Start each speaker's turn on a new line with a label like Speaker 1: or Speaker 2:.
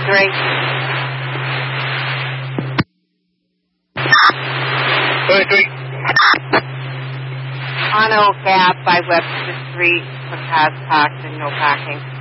Speaker 1: 23.
Speaker 2: 23.
Speaker 1: On Oak Ave by Webster Street for cars parked and no parking.